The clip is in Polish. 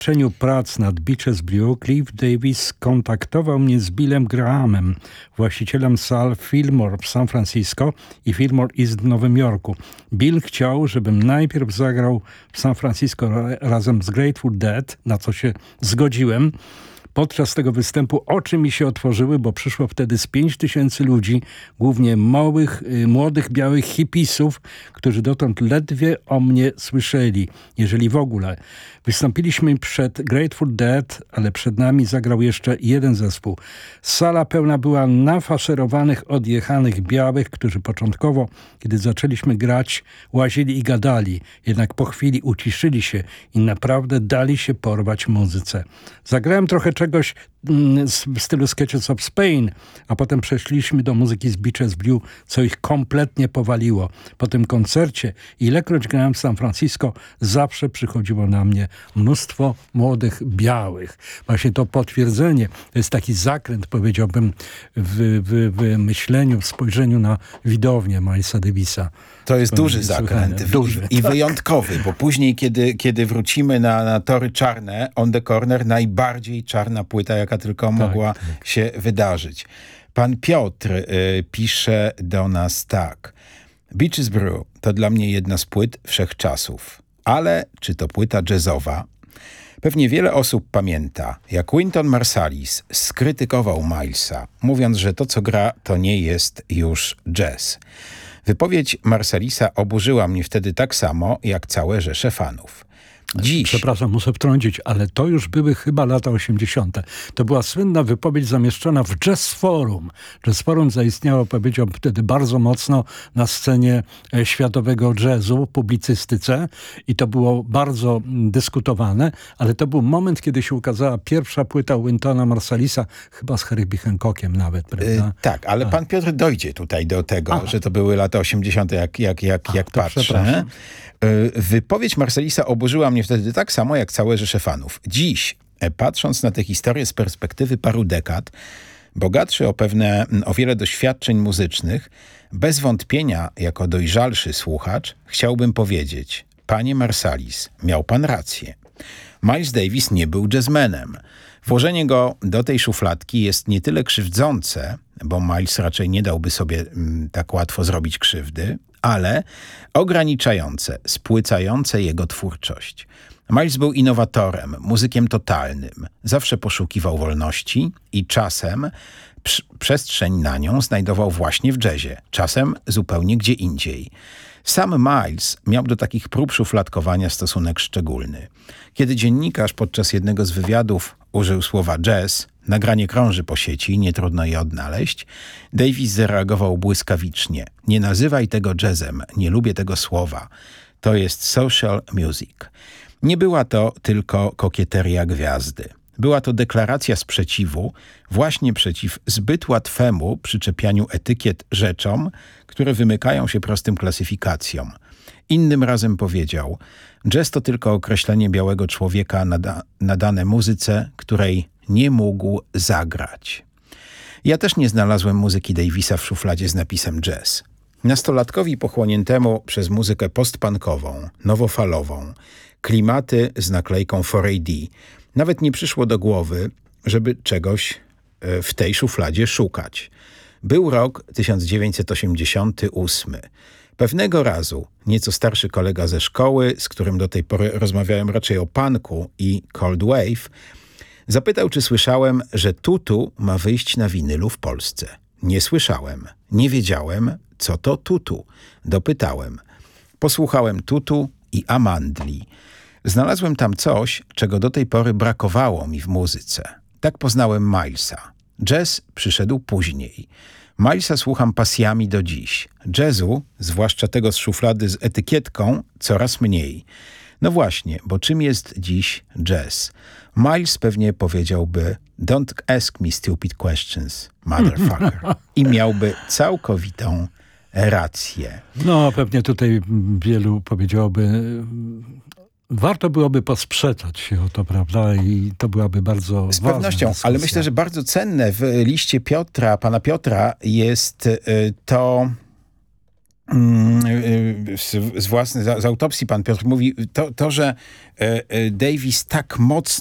zakończeniu prac nad Beaches Brew Cliff Davis skontaktował mnie z Billem Grahamem, właścicielem sal Fillmore w San Francisco i Fillmore East w Nowym Jorku. Bill chciał, żebym najpierw zagrał w San Francisco razem z Grateful Dead, na co się zgodziłem. Podczas tego występu oczy mi się otworzyły, bo przyszło wtedy z 5000 ludzi, głównie młodych białych hipisów, którzy dotąd ledwie o mnie słyszeli, jeżeli w ogóle. Wystąpiliśmy przed Grateful Dead, ale przed nami zagrał jeszcze jeden zespół. Sala pełna była nafaszerowanych, odjechanych białych, którzy początkowo, kiedy zaczęliśmy grać, łazili i gadali. Jednak po chwili uciszyli się i naprawdę dali się porwać muzyce. Zagrałem trochę czegoś w stylu Sketches of Spain, a potem przeszliśmy do muzyki z Beaches Brew, co ich kompletnie powaliło. Po tym koncercie, ilekroć grałem w San Francisco, zawsze przychodziło na mnie mnóstwo młodych białych. Właśnie to potwierdzenie, to jest taki zakręt, powiedziałbym, w myśleniu, w spojrzeniu na widownię Milesa Davisa. To jest duży zakręt i wyjątkowy, bo później, kiedy wrócimy na tory czarne, On the Corner, najbardziej czarna płyta, jaka tylko mogła się wydarzyć. Pan Piotr pisze do nas tak. Beaches Brew to dla mnie jedna z płyt wszechczasów. Ale czy to płyta jazzowa? Pewnie wiele osób pamięta, jak Wynton Marsalis skrytykował Milesa, mówiąc, że to, co gra, to nie jest już jazz. Wypowiedź Marsalisa oburzyła mnie wtedy tak samo, jak całe rzesze fanów. Dziś... Przepraszam, muszę wtrącić, ale to już były chyba lata 80. To była słynna wypowiedź zamieszczona w Jazz Forum. Jazz Forum zaistniało, powiedziałbym, wtedy bardzo mocno na scenie światowego jazzu, publicystyce i to było bardzo dyskutowane, ale to był moment, kiedy się ukazała pierwsza płyta Wyntona Marsalisa, chyba z Herbie Hancockiem nawet, prawda? Tak, ale pan Piotr dojdzie tutaj do tego, że to były lata 80., jak patrzę. Wypowiedź Marsalisa oburzyła mnie wtedy tak samo, jak całe rzesze fanów. Dziś, patrząc na tę historię z perspektywy paru dekad, bogatszy o wiele doświadczeń muzycznych, bez wątpienia, jako dojrzalszy słuchacz, chciałbym powiedzieć, panie Marsalis, miał pan rację. Miles Davis nie był jazzmenem. Włożenie go do tej szufladki jest nie tyle krzywdzące, bo Miles raczej nie dałby sobie tak łatwo zrobić krzywdy, ale ograniczające, spłycające jego twórczość. Miles był innowatorem, muzykiem totalnym. Zawsze poszukiwał wolności i czasem przestrzeń na nią znajdował właśnie w jazzie, czasem zupełnie gdzie indziej. Sam Miles miał do takich prób szufladkowania stosunek szczególny. Kiedy dziennikarz podczas jednego z wywiadów użył słowa jazz, nagranie krąży po sieci, nie trudno je odnaleźć, Davis zareagował błyskawicznie. Nie nazywaj tego jazzem, nie lubię tego słowa. To jest social music. Nie była to tylko kokieteria gwiazdy. Była to deklaracja sprzeciwu właśnie przeciw zbyt łatwemu przyczepianiu etykiet rzeczom, które wymykają się prostym klasyfikacjom. Innym razem powiedział, jazz to tylko określenie białego człowieka nadane muzyce, której nie mógł zagrać. Ja też nie znalazłem muzyki Davisa w szufladzie z napisem jazz. Nastolatkowi pochłoniętemu przez muzykę postpunkową, nowofalową, klimaty z naklejką 4AD, nawet nie przyszło do głowy, żeby czegoś w tej szufladzie szukać. Był rok 1988. Pewnego razu nieco starszy kolega ze szkoły, z którym do tej pory rozmawiałem raczej o punku i cold wave, zapytał, czy słyszałem, że Tutu ma wyjść na winylu w Polsce. Nie słyszałem. Nie wiedziałem, co to Tutu. Dopytałem. Posłuchałem Tutu i Amandli. Znalazłem tam coś, czego do tej pory brakowało mi w muzyce. Tak poznałem Milesa. Jazz przyszedł później. Milesa słucham pasjami do dziś. Jazzu, zwłaszcza tego z szuflady z etykietką, coraz mniej. No właśnie, bo czym jest dziś jazz? Miles pewnie powiedziałby "Don't ask me stupid questions, motherfucker". I miałby całkowitą rację. No, pewnie tutaj wielu powiedziałoby... Warto byłoby posprzeczać się o to, prawda? I to byłaby bardzo ważna z pewnością, dyskusja. Ale myślę, że bardzo cenne w liście pana Piotra jest to, z autopsji pan Piotr mówi, to że Davis tak mocno